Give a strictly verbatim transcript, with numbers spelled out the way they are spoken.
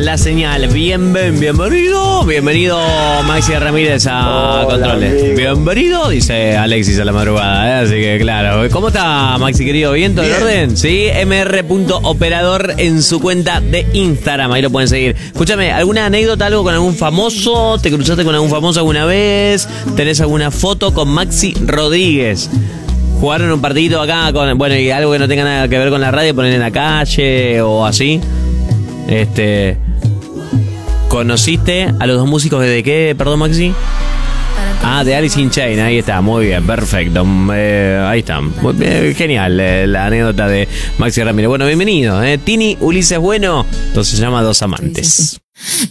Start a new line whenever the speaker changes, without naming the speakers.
la señal. Bien, bien, bienvenido. Bienvenido, Maxi Ramírez a
Hola,
Controles.
amigo.
Bienvenido, dice Alexis a la madrugada, ¿eh? Así que claro. ¿Cómo está, Maxi querido? ¿Bien? ¿Todo en orden? Sí, M R punto operador en su cuenta de Instagram. Ahí lo pueden seguir. Escúchame, ¿alguna anécdota, algo con algún famoso? ¿Te cruzaste con algún famoso alguna vez? ¿Tenés alguna foto con Maxi Rodríguez? ¿Jugaron un partidito acá con, bueno, y algo que no tenga nada que ver con la radio, poner en la calle o así? Este, ¿conociste a los dos músicos de qué, perdón, Maxi? Ah, de Alice in Chains, ahí está, muy bien, perfecto. Eh, ahí está, muy bien, genial eh, la anécdota de Maxi Ramírez. Bueno, bienvenido, eh. Tini Ulises Bueno, entonces se llama Dos Amantes.